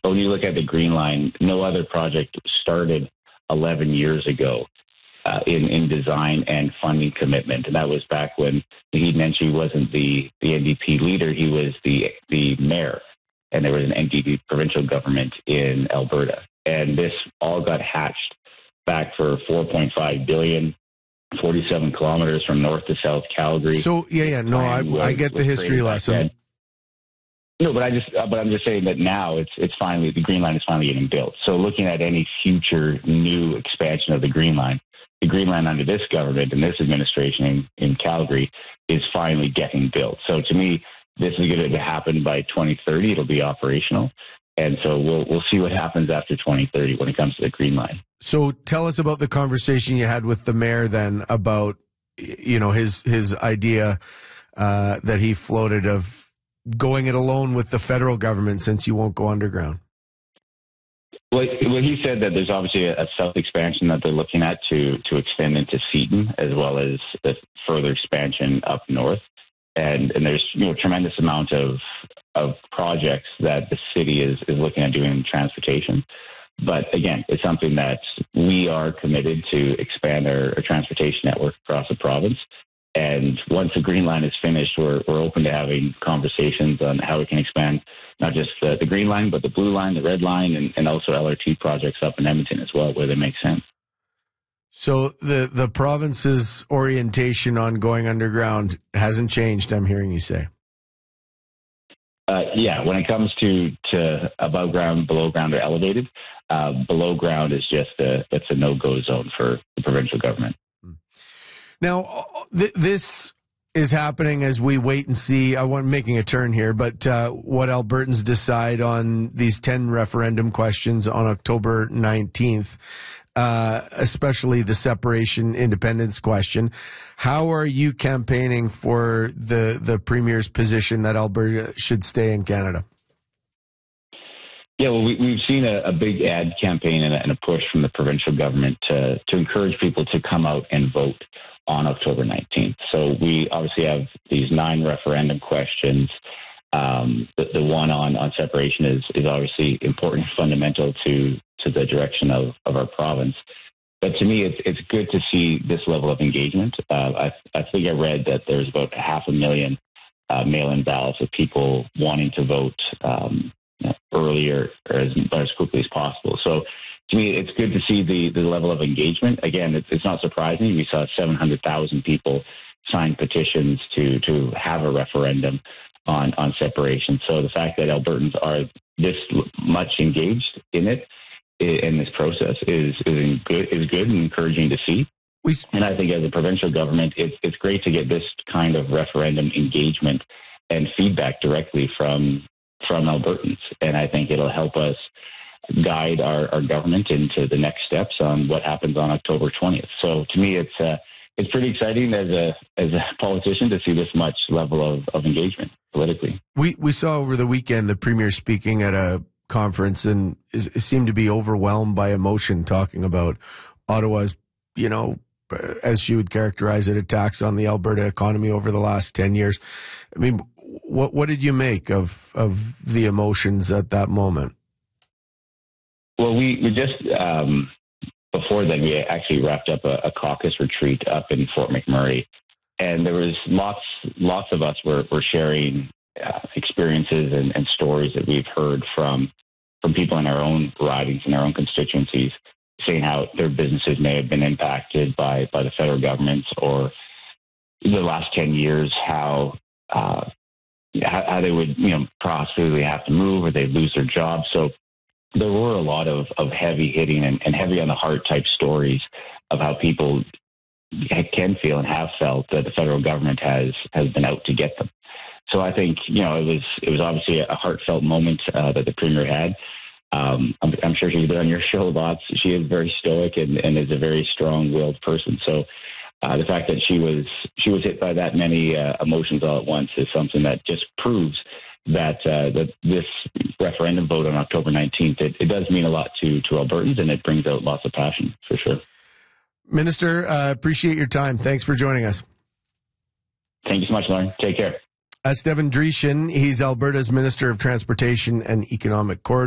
But when you look at the Green Line, no other project started 11 years ago in design and funding commitment. And that was back when Naheed Nenshi wasn't the NDP leader. He was the mayor. And there was an NDP provincial government in Alberta. And this all got hatched back for $4.5 billion, 47 kilometers from north to south Calgary. So, I get the history lesson. No, but I'm just saying that now it's finally, the Green Line is finally getting built. So looking at any future new expansion of the Green Line under this government and this administration in Calgary is finally getting built. So to me, this is going to happen by 2030. It'll be operational. And so we'll see what happens after 2030 when it comes to the Green Line. So tell us about the conversation you had with the mayor then about, his idea that he floated of going it alone with the federal government since you won't go underground. Well, he said that there's obviously a south expansion that they're looking at to extend into Seaton, as well as the further expansion up north. And there's tremendous amount of projects that the city is looking at doing in transportation. But again, it's something that we are committed to expand our transportation network across the province. And once the Green Line is finished, we're open to having conversations on how we can expand not just the Green Line, but the Blue Line, the Red Line, and also LRT projects up in Edmonton as well, where they make sense. So the province's orientation on going underground hasn't changed, I'm hearing you say. When it comes to above ground, below ground, or elevated, below ground is just that's a no-go zone for the provincial government. Now, this is happening as we wait and see. I wasn't making a turn here, but what Albertans decide on these 10 referendum questions on October 19th, especially the separation independence question. How are you campaigning for the Premier's position that Alberta should stay in Canada? Yeah, well, we've seen a big ad campaign and a push from the provincial government to encourage people to come out and vote on October 19th. So we obviously have these 9 referendum questions. The one on separation is obviously important, fundamental to the direction of our province. But to me, it's good to see this level of engagement. I think I read that there's about 500,000 mail-in ballots of people wanting to vote earlier or as quickly as possible. So to me, it's good to see the level of engagement. Again, it's not surprising. We saw 700,000 people sign petitions to have a referendum on separation. So the fact that Albertans are this much engaged in it, in this process, is good and encouraging to see. And I think as a provincial government, it's great to get this kind of referendum engagement and feedback directly from Albertans. And I think it'll help us guide our government into the next steps on what happens on October 20th. So to me, it's pretty exciting as a politician to see this much level of engagement politically. We saw over the weekend the Premier speaking at a conference and seemed to be overwhelmed by emotion, talking about Ottawa's, as she would characterize it, attacks on the Alberta economy over the last 10 years. I mean, what did you make of the emotions at that moment? Well, we just, before then, we actually wrapped up a caucus retreat up in Fort McMurray. And there was lots of us were sharing experiences and stories that we've heard from people in our own ridings and our own constituencies, saying how their businesses may have been impacted by the federal government, or in the last 10 years, how they would, possibly have to move or they'd lose their jobs. So there were a lot of heavy hitting and heavy on the heart type stories of how people can feel and have felt that the federal government has been out to get them. So I think, it was obviously a heartfelt moment that the Premier had. I'm sure she's been on your show lots. She is very stoic and is a very strong-willed person. So the fact that she was hit by that many emotions all at once is something that just proves that this referendum vote on October 19th, it does mean a lot to Albertans, and it brings out lots of passion, for sure. Minister, appreciate your time. Thanks for joining us. Thank you so much, Lauren. Take care. Stephen Dreeshen, he's Alberta's Minister of Transportation and Economic Corridors.